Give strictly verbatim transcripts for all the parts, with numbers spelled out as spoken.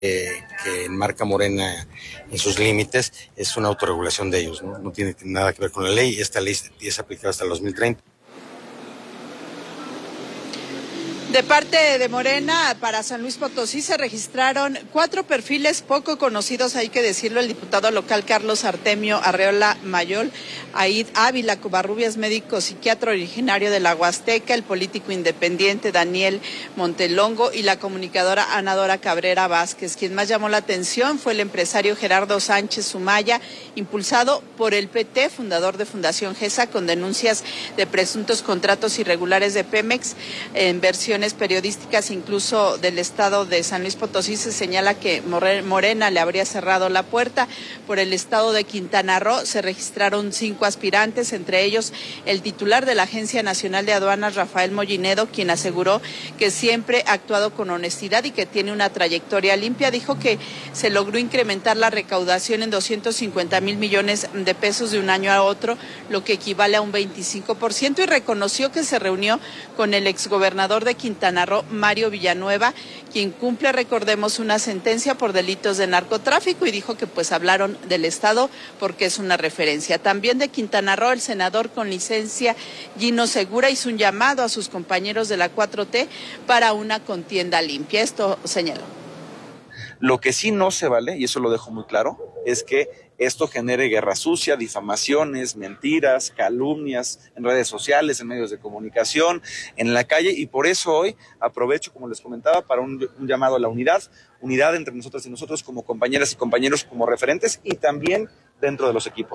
Eh, que enmarca Morena en sus límites, es una autorregulación de ellos, ¿no? No tiene nada que ver con la ley. Esta ley es aplicada hasta el dos mil treinta. De parte de Morena, para San Luis Potosí se registraron cuatro perfiles poco conocidos, hay que decirlo: el diputado local Carlos Artemio Arreola Mayol, Aid Ávila Covarrubias, médico psiquiatra originario de la Huasteca, el político independiente Daniel Montelongo y la comunicadora Ana Dora Cabrera Vázquez. Quien más llamó la atención fue el empresario Gerardo Sánchez Sumaya, impulsado por el P T, fundador de Fundación GESA, con denuncias de presuntos contratos irregulares de Pemex. En versión periodísticas, incluso del estado de San Luis Potosí, se señala que Morena le habría cerrado la puerta. Por el estado de Quintana Roo se registraron cinco aspirantes, entre ellos el titular de la Agencia Nacional de Aduanas, Rafael Mollinedo, quien aseguró que siempre ha actuado con honestidad y que tiene una trayectoria limpia. Dijo que se logró incrementar la recaudación en doscientos cincuenta mil millones de pesos de un año a otro, lo que equivale a un veinticinco por ciento, y reconoció que se reunió con el exgobernador de Quintana Quintana Roo, Mario Villanueva, quien cumple, recordemos, una sentencia por delitos de narcotráfico, y dijo que pues hablaron del Estado porque es una referencia. También de Quintana Roo, el senador con licencia Gino Segura hizo un llamado a sus compañeros de la cuatro T para una contienda limpia. Esto señaló. Lo que sí no se vale, y eso lo dejo muy claro, es que esto genere guerra sucia, difamaciones, mentiras, calumnias en redes sociales, en medios de comunicación, en la calle, y por eso hoy aprovecho, como les comentaba, para un, un llamado a la unidad, unidad entre nosotras y nosotros como compañeras y compañeros, como referentes, y también dentro de los equipos.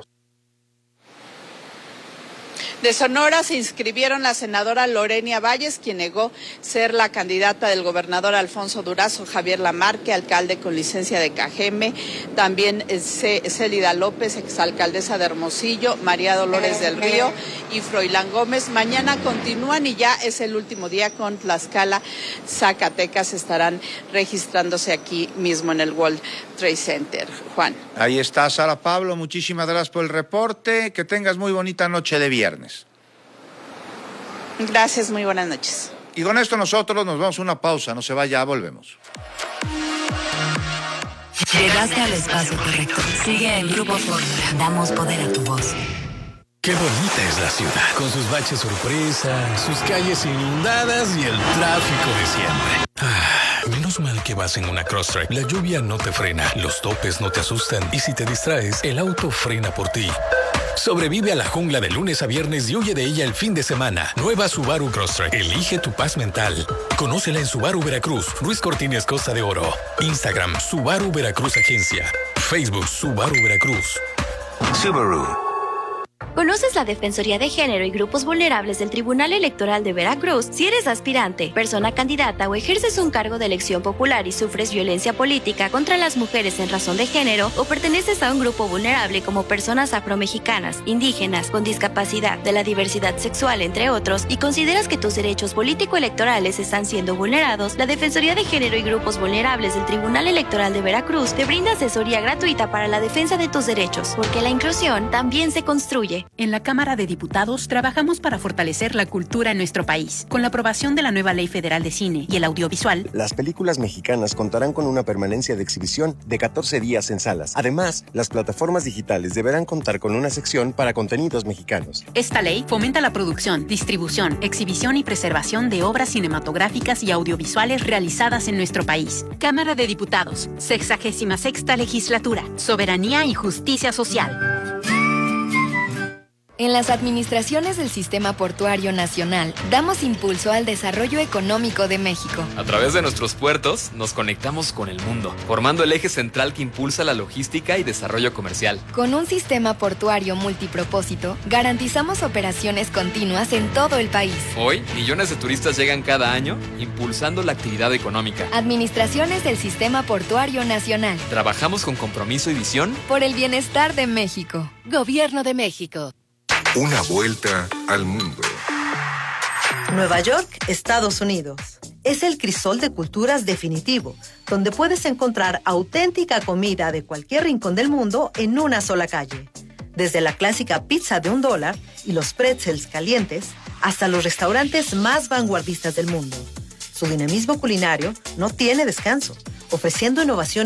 De Sonora se inscribieron la senadora Lorenia Valles, quien negó ser la candidata del gobernador Alfonso Durazo, Javier Lamarque, alcalde con licencia de Cajeme, también Célida López, exalcaldesa de Hermosillo, María Dolores del Río y Froilán Gómez. Mañana continúan y ya es el último día con Tlaxcala, Zacatecas. Estarán registrándose aquí mismo en el World Trade Center. Juan. Ahí está Sara Pablo, muchísimas gracias por el reporte. Que tengas muy bonita noche de viernes. Gracias, muy buenas noches. Y con esto nosotros nos vamos a una pausa, no se vaya, volvemos. Llegaste al espacio correcto. Sigue en Grupo Fórmula. Damos poder a tu voz. Qué bonita es la ciudad, con sus baches sorpresa, sus calles inundadas y el tráfico de siempre. Ah, menos mal que vas en una Crosstrek. La lluvia no te frena, los topes no te asustan, y si te distraes, el auto frena por ti. Sobrevive a la jungla de lunes a viernes y huye de ella el fin de semana. Nueva Subaru Crosstrek. Elige tu paz mental. Conócela en Subaru Veracruz, Ruiz Cortines Costa de Oro. Instagram, Subaru Veracruz Agencia. Facebook, Subaru Veracruz. Subaru. ¿Conoces la Defensoría de Género y Grupos Vulnerables del Tribunal Electoral de Veracruz? Si eres aspirante, persona candidata o ejerces un cargo de elección popular y sufres violencia política contra las mujeres en razón de género, o perteneces a un grupo vulnerable como personas afromexicanas, indígenas, con discapacidad, de la diversidad sexual, entre otros, y consideras que tus derechos político-electorales están siendo vulnerados, la Defensoría de Género y Grupos Vulnerables del Tribunal Electoral de Veracruz te brinda asesoría gratuita para la defensa de tus derechos, porque la inclusión también se construye. En la Cámara de Diputados trabajamos para fortalecer la cultura en nuestro país. Con la aprobación de la nueva Ley Federal de Cine y el audiovisual, las películas mexicanas contarán con una permanencia de exhibición de catorce días en salas. Además, las plataformas digitales deberán contar con una sección para contenidos mexicanos. Esta ley fomenta la producción, distribución, exhibición y preservación de obras cinematográficas y audiovisuales realizadas en nuestro país. Cámara de Diputados, sexagésima sexta legislatura, soberanía y justicia social. En las administraciones del Sistema Portuario Nacional, damos impulso al desarrollo económico de México. A través de nuestros puertos, nos conectamos con el mundo, formando el eje central que impulsa la logística y desarrollo comercial. Con un sistema portuario multipropósito, garantizamos operaciones continuas en todo el país. Hoy, millones de turistas llegan cada año, impulsando la actividad económica. Administraciones del Sistema Portuario Nacional. Trabajamos con compromiso y visión por el bienestar de México. Gobierno de México. Una vuelta al mundo. Nueva York, Estados Unidos. Es el crisol de culturas definitivo, donde puedes encontrar auténtica comida de cualquier rincón del mundo en una sola calle. Desde la clásica pizza de un dólar y los pretzels calientes, hasta los restaurantes más vanguardistas del mundo. Su dinamismo culinario no tiene descanso, ofreciendo innovación